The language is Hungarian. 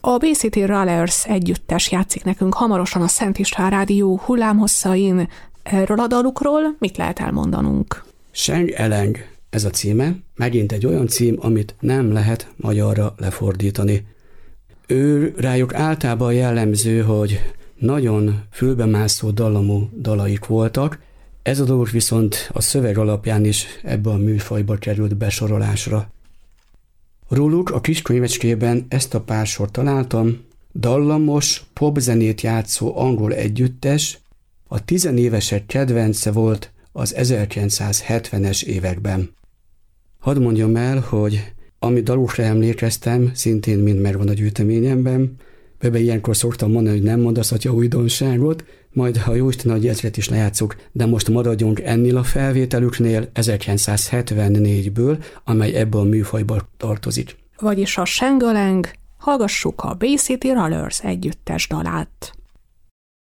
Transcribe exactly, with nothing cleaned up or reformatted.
A Bay City Rollers együttes játszik nekünk hamarosan a Szent István Rádió hullámhosszain. Erről a dalukról mit lehet elmondanunk? Seng Eleng ez a címe, megint egy olyan cím, amit nem lehet magyarra lefordítani. Ő rájuk általában jellemző, hogy nagyon fülbemászó dallamú dalaik voltak, ez a dolog viszont a szöveg alapján is ebbe a műfajba került besorolásra. Róluk a kis könyvecskében ezt a pár sort találtam, dallamos, popzenét játszó angol együttes, a tizenévesek kedvence volt az ezerkilencszázhetvenes években. Hadd mondjam el, hogy ami dalukra emlékeztem, szintén mind megvan a gyűjteményemben. Bebe ilyenkor szoktam mondani, hogy nem mondasz atya újdonságot, majd ha jóisten nagy ezret is lejátszuk, de most maradjunk ennél a felvételüknél ezerkilencszázhetvennégyből, amely ebből a műfajba tartozik. Vagyis a Seng Eleng, hallgassuk a Bay City Rollers együttes dalát.